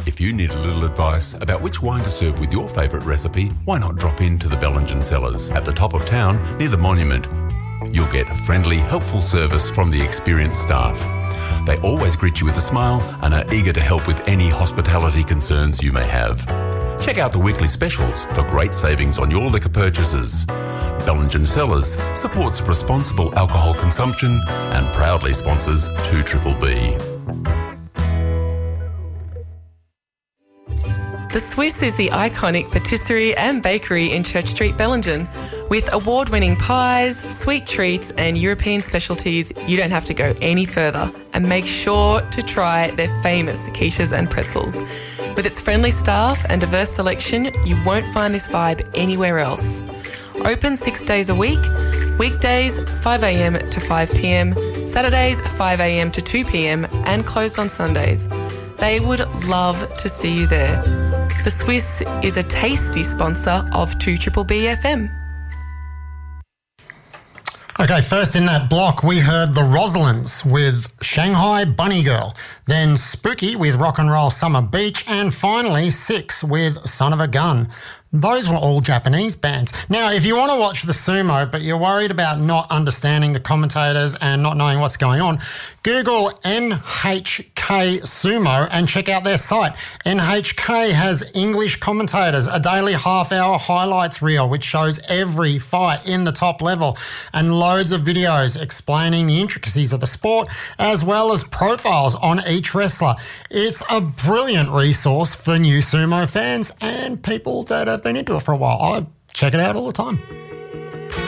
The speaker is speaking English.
If you need a little advice about which wine to serve with your favourite recipe, why not drop into the Bellingen Cellars at the top of town near the monument? You'll get a friendly, helpful service from the experienced staff. They always greet you with a smile and are eager to help with any hospitality concerns you may have. Check out the weekly specials for great savings on your liquor purchases. Bellingen Cellars supports responsible alcohol consumption and proudly sponsors 2BBB. The Swiss is the iconic patisserie and bakery in Church Street, Bellingen. With award-winning pies, sweet treats and European specialties, you don't have to go any further. And make sure to try their famous quiches and pretzels. With its friendly staff and diverse selection, you won't find this vibe anywhere else. Open 6 days a week, weekdays 5 a.m. to 5 p.m, Saturdays 5 a.m. to 2 p.m, and closed on Sundays. They would love to see you there. The Swiss is a tasty sponsor of 2BBB FM. Okay, first in that block, we heard the Rosalinds with Shanghai Bunny Girl, then Spooky with Rock and Roll Summer Beach, and finally Six with Son of a Gun. Those were all Japanese bands. Now, if you want to watch the sumo, but you're worried about not understanding the commentators and not knowing what's going on, Google NHK Sumo and check out their site. NHK has English commentators, a daily half-hour highlights reel which shows every fight in the top level, and loads of videos explaining the intricacies of the sport, as well as profiles on each wrestler. It's a brilliant resource for new sumo fans and people that have been into it for a while. I check it out all the time.